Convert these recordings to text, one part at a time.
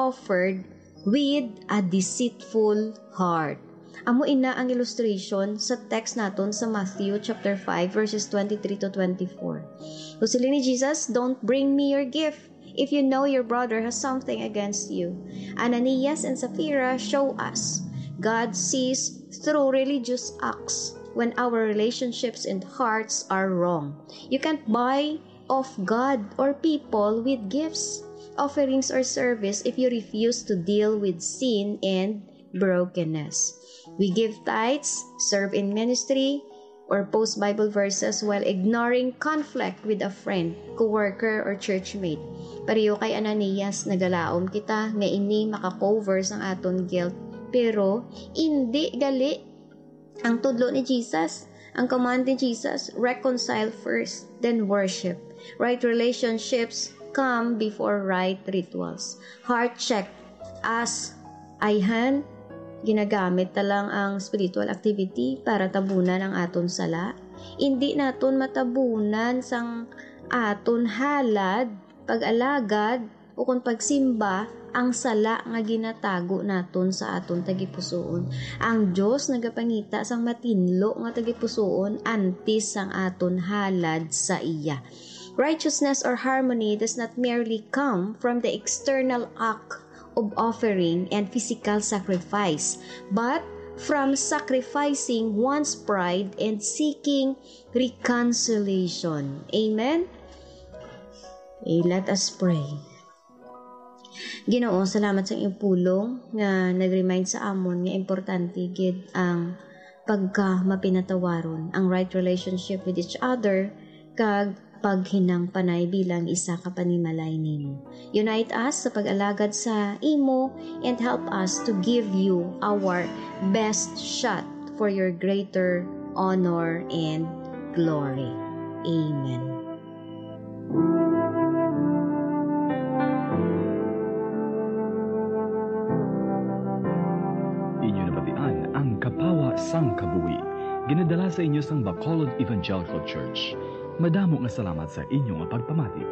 offered with a deceitful heart. Amo ina ang illustration sa text naton sa Matthew chapter 5 verses 23 to 24. So sila ni Jesus, don't bring me your gift if you know your brother has something against you. Ananias and Sapphira show us God sees through religious acts when our relationships and hearts are wrong. You can't buy off God or people with gifts, offerings, or service if you refuse to deal with sin and brokenness. We give tithes, serve in ministry, or post Bible verses while ignoring conflict with a friend, co-worker, or churchmate. Pareho kay Ananias, nagalaom kita nga ini makakover sang aton guilt. Pero, hindi gali ang tudlo ni Jesus. Ang command ni Jesus, reconcile first, then worship. Right relationships come before right rituals. Heart check. As ayhan, ginagamit talang ang spiritual activity para tabunan ang aton sala. Hindi naton matabunan sang aton halad, pag-alagad, o kung pagsimba, ang sala nga ginatago naton sa aton tagipusoon. Ang Dios nagapangita sang matinlo nga tagipusoon antes sang aton halad sa iya. Righteousness or harmony does not merely come from the external act of offering and physical sacrifice, but from sacrificing one's pride and seeking reconciliation. Amen? Let us pray. Ginoo, salamat sa iyong pulong nga nag-remind sa amon nga importante gid ang pagka mapinatawaron, ang right relationship with each other, kag paghinang panay bilang isa ka panimalay nimo. Unite us sa pag-alagad sa imo and help us to give you our best shot for your greater honor and glory. Amen. Inyo nabatian ang Kapawa sang Kabuhi. Ginadala sa inyo sang Bacolod Evangelical Church. Madamo nga salamat sa inyong pagpamati.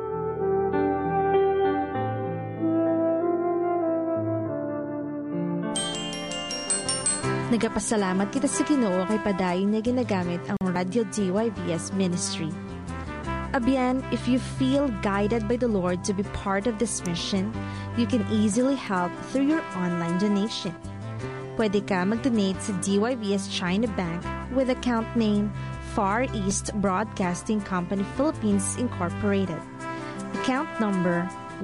Nagapasalamat kita sa Ginoo kay padayon na ginagamit ang Radio DYVS Ministry. Abiyan, if you feel guided by the Lord to be part of this mission, you can easily help through your online donation. Pwede ka mag-donate sa DYVS China Bank with account name Far East Broadcasting Company Philippines Incorporated. Account number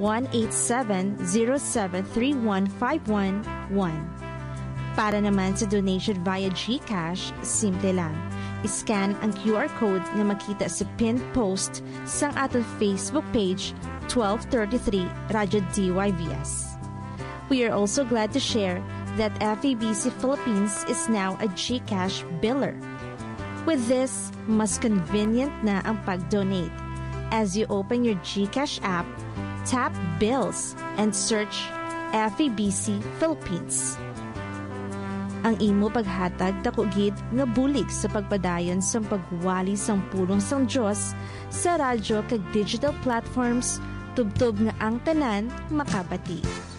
18707315111. Para naman sa donation via GCash, simple lang. I-scan ang QR code na makita sa pinned post sa ating Facebook page 1233 Radyo DYVS. We are also glad to share that FEBC Philippines is now a GCash biller. With this, mas convenient na ang pag-donate. As you open your GCash app, tap Bills and search FEBC Philippines. Ang imo paghatag dako gid nga bulig sa pagpadayon sa pagwali sang pulong sang Dios sa radyo kag digital platforms tubtob nga ang tanan makabati.